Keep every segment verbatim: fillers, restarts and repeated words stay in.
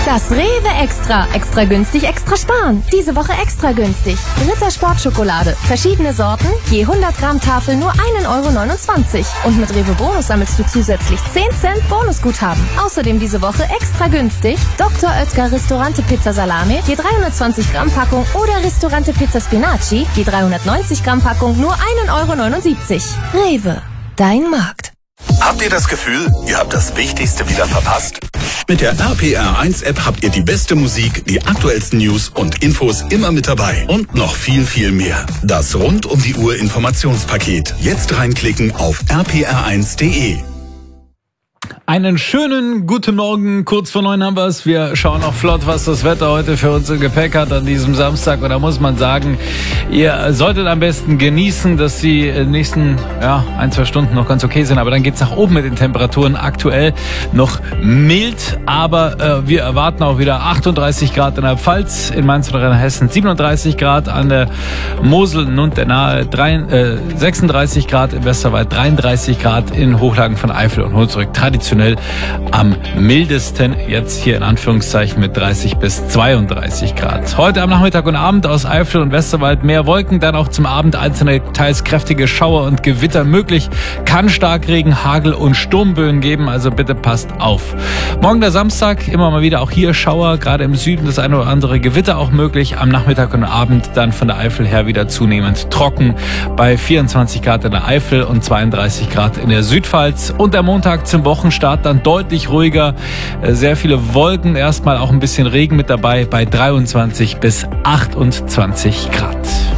Das Rewe Extra. Extra günstig, extra sparen. Diese Woche extra günstig. Ritter Sportschokolade. Verschiedene Sorten. Je hundert Gramm Tafel nur ein Euro neunundzwanzig. Und mit Rewe Bonus sammelst du zusätzlich zehn Cent Bonusguthaben. Außerdem diese Woche extra günstig. Doktor Oetker Ristorante Pizza Salame. Je dreihundertzwanzig Gramm Packung. Oder Ristorante Pizza Spinaci. Je dreihundertneunzig Gramm Packung nur ein Euro neunundsiebzig. Rewe. Dein Markt. Habt ihr das Gefühl, ihr habt das Wichtigste wieder verpasst? Mit der R P R eins App habt ihr die beste Musik, die aktuellsten News und Infos immer mit dabei. Und noch viel, viel mehr. Das rund um die Uhr Informationspaket. Jetzt reinklicken auf r p r eins punkt d e. Einen schönen guten Morgen, kurz vor neun haben wir es. Wir schauen auch flott, was das Wetter heute für uns im Gepäck hat an diesem Samstag. Und da muss man sagen, ihr solltet am besten genießen, dass die nächsten ja, ein, zwei Stunden noch ganz okay sind. Aber dann geht's nach oben mit den Temperaturen. Aktuell noch mild, aber äh, wir erwarten auch wieder achtunddreißig Grad in der Pfalz, in Mainz und Rheinhessen siebenunddreißig Grad, an der Mosel und der Nahe drei, äh, sechsunddreißig Grad, im Westerwald dreiunddreißig Grad, in Hochlagen von Eifel und Hunsrück traditionell am mildesten, jetzt hier in Anführungszeichen mit dreißig bis zweiunddreißig Grad. Heute am Nachmittag und Abend aus Eifel und Westerwald mehr Wolken, dann auch zum Abend einzelne teils kräftige Schauer und Gewitter möglich. Kann Starkregen, Hagel und Sturmböen geben, also bitte passt auf. Morgen der Samstag, immer mal wieder auch hier Schauer, gerade im Süden das eine oder andere Gewitter auch möglich. Am Nachmittag und Abend dann von der Eifel her wieder zunehmend trocken bei vierundzwanzig Grad in der Eifel und zweiunddreißig Grad in der Südpfalz. Und der Montag zum Wochenstart dann deutlich ruhiger, sehr viele Wolken, erstmal auch ein bisschen Regen mit dabei bei dreiundzwanzig bis achtundzwanzig Grad.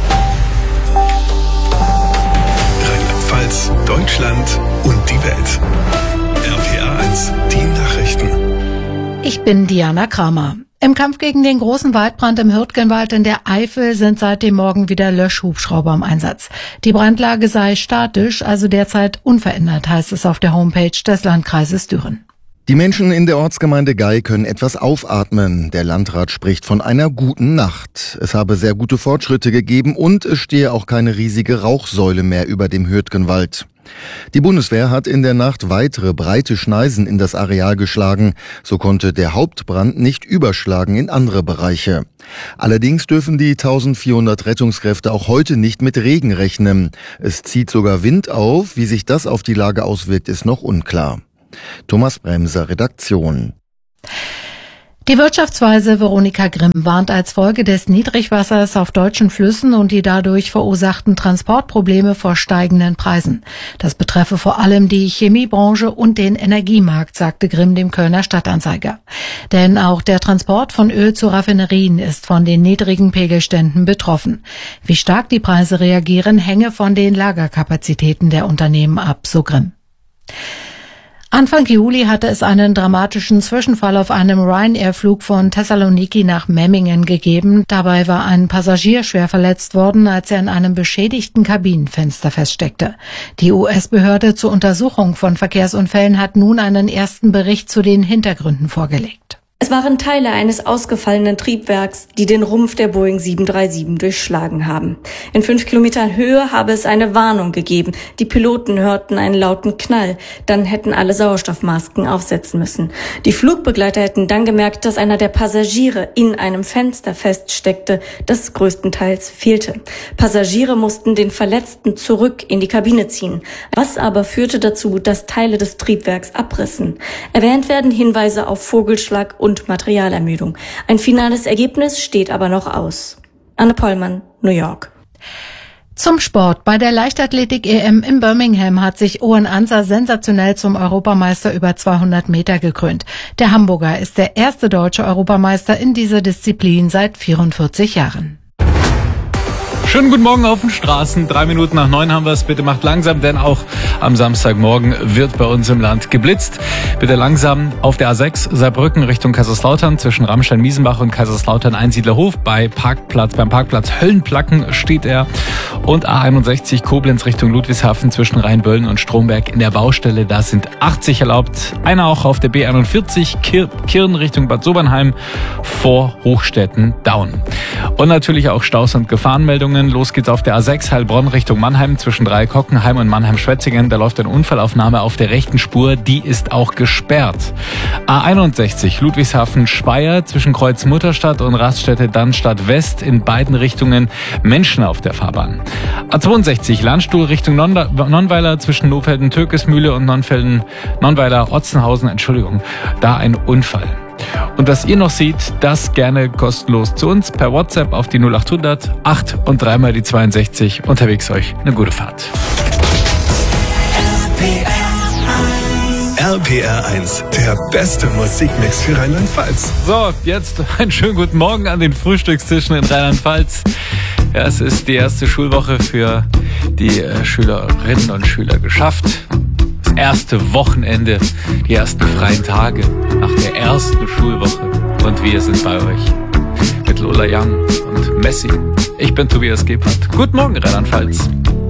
Rheinland-Pfalz, Deutschland und die Welt. R P R eins, die Nachrichten. Ich bin Diana Kramer. Im Kampf gegen den großen Waldbrand im Hürtgenwald in der Eifel sind seit dem Morgen wieder Löschhubschrauber im Einsatz. Die Brandlage sei statisch, also derzeit unverändert, heißt es auf der Homepage des Landkreises Düren. Die Menschen in der Ortsgemeinde Gey können etwas aufatmen. Der Landrat spricht von einer guten Nacht. Es habe sehr gute Fortschritte gegeben und es stehe auch keine riesige Rauchsäule mehr über dem Hürtgenwald. Die Bundeswehr hat in der Nacht weitere breite Schneisen in das Areal geschlagen. So konnte der Hauptbrand nicht überschlagen in andere Bereiche. Allerdings dürfen die eintausendvierhundert Rettungskräfte auch heute nicht mit Regen rechnen. Es zieht sogar Wind auf. Wie sich das auf die Lage auswirkt, ist noch unklar. Thomas Bremser, Redaktion. Die Wirtschaftsweise Veronika Grimm warnt als Folge des Niedrigwassers auf deutschen Flüssen und die dadurch verursachten Transportprobleme vor steigenden Preisen. Das betreffe vor allem die Chemiebranche und den Energiemarkt, sagte Grimm dem Kölner Stadtanzeiger. Denn auch der Transport von Öl zu Raffinerien ist von den niedrigen Pegelständen betroffen. Wie stark die Preise reagieren, hänge von den Lagerkapazitäten der Unternehmen ab, so Grimm. Anfang Juli hatte es einen dramatischen Zwischenfall auf einem Ryanair-Flug von Thessaloniki nach Memmingen gegeben. Dabei war ein Passagier schwer verletzt worden, als er in einem beschädigten Kabinenfenster feststeckte. Die U S-Behörde zur Untersuchung von Verkehrsunfällen hat nun einen ersten Bericht zu den Hintergründen vorgelegt. Es waren Teile eines ausgefallenen Triebwerks, die den Rumpf der Boeing sieben drei sieben durchschlagen haben. In fünf Kilometern Höhe habe es eine Warnung gegeben. Die Piloten hörten einen lauten Knall. Dann hätten alle Sauerstoffmasken aufsetzen müssen. Die Flugbegleiter hätten dann gemerkt, dass einer der Passagiere in einem Fenster feststeckte, das größtenteils fehlte. Passagiere mussten den Verletzten zurück in die Kabine ziehen. Was aber führte dazu, dass Teile des Triebwerks abrissen. Erwähnt werden Hinweise auf Vogelschlag und und Materialermüdung. Ein finales Ergebnis steht aber noch aus. Anne Pollmann, New York. Zum Sport. Bei der Leichtathletik-E M in Birmingham hat sich Owen Anser sensationell zum Europameister über zweihundert Meter gekrönt. Der Hamburger ist der erste deutsche Europameister in dieser Disziplin seit vierundvierzig Jahren. Schönen guten Morgen auf den Straßen. Drei Minuten nach neun haben wir es. Bitte macht langsam, denn auch am Samstagmorgen wird bei uns im Land geblitzt. Bitte langsam auf der A sechs Saarbrücken Richtung Kaiserslautern zwischen Ramstein-Miesenbach und Kaiserslautern-Einsiedlerhof. Bei Parkplatz, beim Parkplatz Höllenplacken steht er. Und A einundsechzig Koblenz Richtung Ludwigshafen zwischen Rheinböllen und Stromberg in der Baustelle. Da sind achtzig erlaubt. Einer auch auf der B einundvierzig Kir- Kirn Richtung Bad Sobernheim vor Hochstetten-Daun. Und natürlich auch Staus und Gefahrenmeldungen. Richtungen. Los geht's auf der A sechs Heilbronn Richtung Mannheim zwischen Dreieckockenheim und Mannheim-Schwetzingen. Da läuft eine Unfallaufnahme auf der rechten Spur. Die ist auch gesperrt. A einundsechzig Ludwigshafen-Speyer zwischen Kreuz Mutterstadt und Raststätte Dannstadt West. In beiden Richtungen Menschen auf der Fahrbahn. A zweiundsechzig Landstuhl Richtung Non- Nonnweiler zwischen Nofelden-Türkesmühle und Nonnfelden, Nonnweiler-Otzenhausen. Entschuldigung, da ein Unfall. Und was ihr noch seht, das gerne kostenlos zu uns per WhatsApp auf die null acht hundert acht und dreimal die zweiundsechzig. Unterwegs euch eine gute Fahrt. R P R eins, der beste Musikmix für Rheinland-Pfalz. So, jetzt einen schönen guten Morgen an den Frühstückstischen in Rheinland-Pfalz. Ja, es ist die erste Schulwoche für die äh, Schülerinnen und Schüler geschafft. Das erste Wochenende, die ersten freien Tage nach der ersten Schulwoche. Und wir sind bei euch mit Lola Young und Messi. Ich bin Tobias Gebhardt. Guten Morgen, Rheinland-Pfalz.